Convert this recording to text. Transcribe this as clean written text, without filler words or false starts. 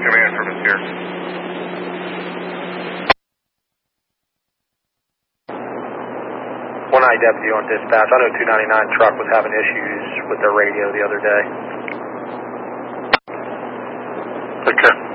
Command service here. 1IW on dispatch. I know 299 truck was having issues with their radio the other day. Okay.